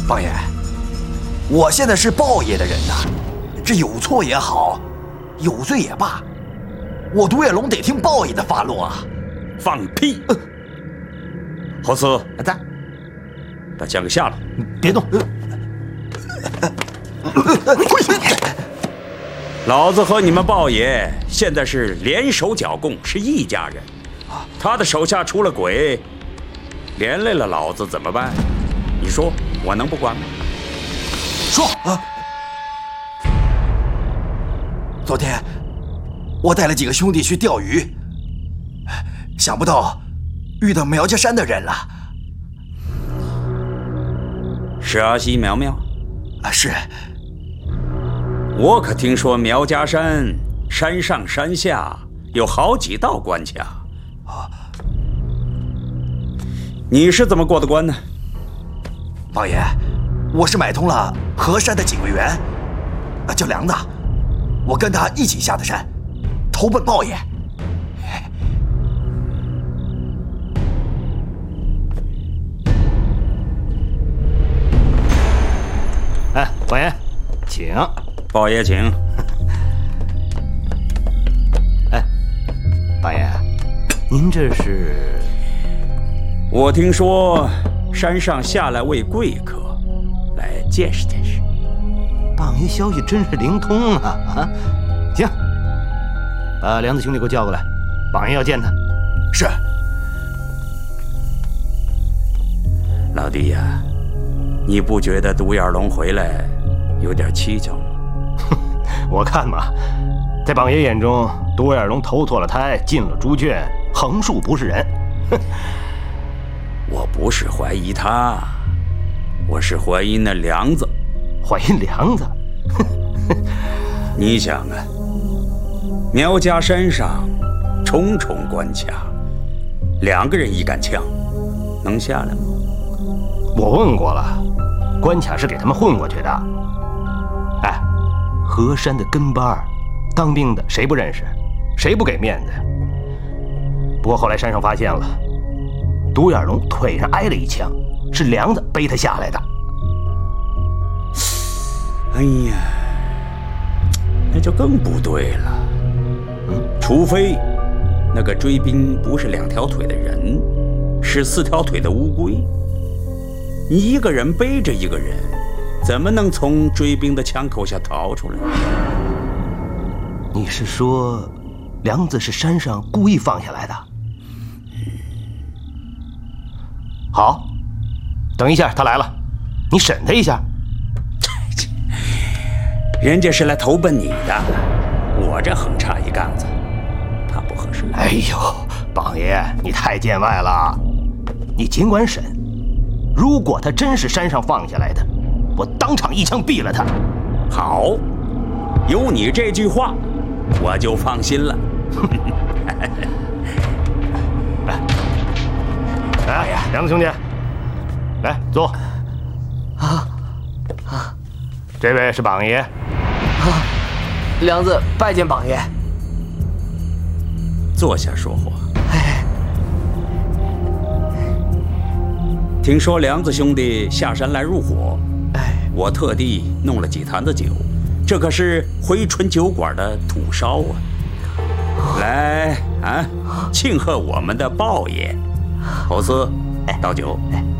王爷，我现在是报业的人呐，这有错也好，有罪也罢，我独眼龙得听报爷的发落啊！ 放屁！侯司， 在， 把枪给下了， 别动！ 老子和你们豹爷现在是联手剿共，是一家人。他的手下出了鬼，连累了老子怎么办？你说我能不管吗？ 说啊！昨天我带了几个兄弟去钓鱼，想不到遇到苗家山的人了。 是阿西苗苗？ 啊，是。 我可听说苗家山山上山下有好几道关卡。你是怎么过的关呢？ 王爷，我是买通了河山的警卫员，叫梁子，我跟他一起下的山，投奔豹爷。 哎，王爷，请。 豹爷请。 哎，王爷，您这是？ 我听说山上下来位贵客，来见识见识。 棒爷消息真是灵通啊！啊，行，把梁子兄弟给我叫过来，棒爷要见他。 是。 老弟呀，你不觉得独眼龙回来有点蹊跷吗？ 我看嘛，在棒爷眼中，独眼龙投错了胎，进了猪圈，横竖不是人。 我不是怀疑他，我是怀疑那梁子。 怀疑梁子？ 你想啊，苗家山上重重关卡，2个人一杆枪，能下来吗？ 我问过了，关卡是给他们混过去的。哎，河山的跟班，当兵的谁不认识，谁不给面子呀？不过后来山上发现了，独眼龙腿上挨了一枪，是梁子背他下来的。 哎呀，那就更不对了。除非那个追兵不是2条腿的人，是4条腿的乌龟。你一个人背着一个人，怎么能从追兵的枪口下逃出来？ 你是说，梁子是山上故意放下来的？好，等一下他来了，你审他一下。 人家是来投奔你的，我这横插一杠子，怕不合适。 哎呦，榜爷，你太见外了，你尽管审。如果他真是山上放下来的，我当场一枪毙了他。 好，有你这句话，我就放心了。 哎，梁子兄弟，来坐。这位是榜爷。 梁子拜见榜爷。 坐下说话。听说梁子兄弟下山来入伙，我特地弄了几坛子酒，这可是回春酒馆的土烧啊！来啊，庆贺我们的豹爷。侯司，倒酒。